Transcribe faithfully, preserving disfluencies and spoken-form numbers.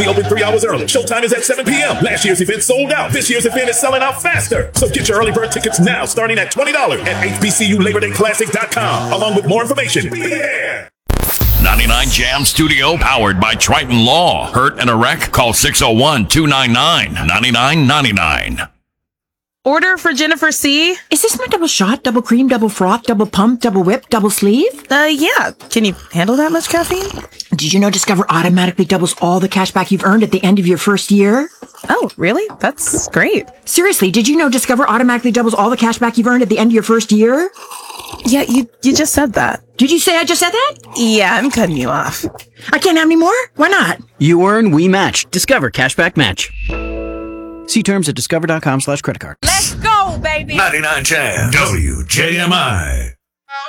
only open three hours early. Showtime is at seven p.m. Last year's event sold out. This year's event is selling out faster. So get your early bird tickets now, starting at twenty dollars at H B C U Labor Day Classic dot com, along with more information. Be there! ninety-nine Jam Studio, powered by Triton Law. Hurt and a wreck? Call six oh one, two nine nine, nine nine nine nine. Order for Jennifer C. Is this my double shot, double cream, double froth, double pump, double whip, double sleeve? Uh, yeah. Can you handle that much caffeine? Did you know Discover automatically doubles all the cash back you've earned at the end of your first year? Oh, really? That's great. Seriously, did you know Discover automatically doubles all the cash back you've earned at the end of your first year? Yeah, you you just said that. Did you say I just said that? Yeah, I'm cutting you off. I can't have any more? Why not? You earn, we match. Discover Cashback Match. See terms at discover dot com slash credit card. Let's go, baby! ninety-nine Jam. W J M I.